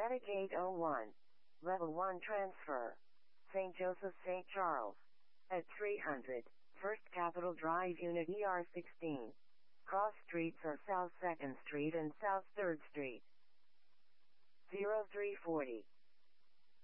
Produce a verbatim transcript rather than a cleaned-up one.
Medicaid oh one. Level one transfer. Saint Joseph Saint Charles. At three hundred. First Capitol Drive Unit E R sixteen. Cross streets are South second Street and South third Street. zero three forty.